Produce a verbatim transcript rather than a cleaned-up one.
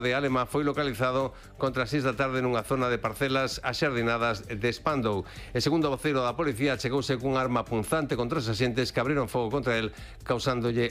de Alema foi localizado contra as seis da tarde nunha zona de parcelas axardinadas de Spandau. E segundo o voceiro da policía, chegouse cun arma punzante contra os axentes que abriron fogo contra el, causándolle